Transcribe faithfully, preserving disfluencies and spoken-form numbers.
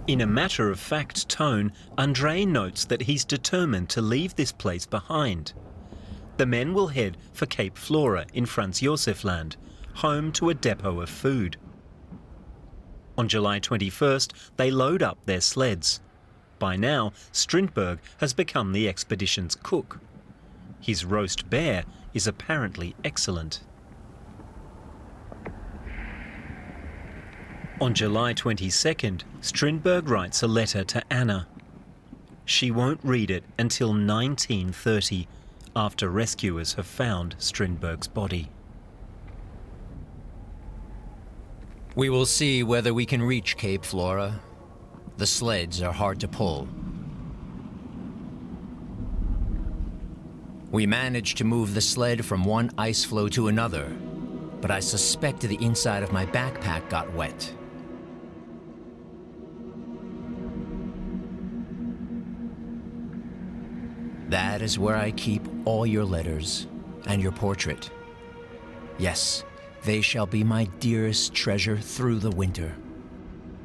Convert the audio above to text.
In a matter-of-fact tone, Andrei notes that he's determined to leave this place behind. The men will head for Cape Flora in Franz Josef Land, home to a depot of food. On July twenty-first, they load up their sleds. By now, Strindberg has become the expedition's cook. His roast bear is apparently excellent. On July twenty-second, Strindberg writes a letter to Anna. She won't read it until nineteen thirty, after rescuers have found Strindberg's body. We will see whether we can reach Cape Flora. The sleds are hard to pull. We managed to move the sled from one ice floe to another, but I suspect the inside of my backpack got wet. That is where I keep all your letters and your portrait. Yes, they shall be my dearest treasure through the winter.